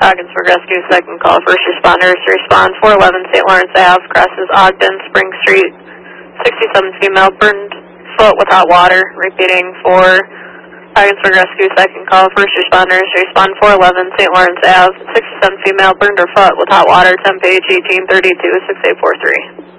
Ogdensburg Rescue, second call, first responders to respond, 411 St. Lawrence Ave, crosses Ogden, Spring Street, 67 female, burned foot with hot water. Repeating, for Ogdensburg Rescue, second call, first responders to respond, 411 St. Lawrence Ave, 67 female, burned her foot with hot water, temp page 1832, 6843.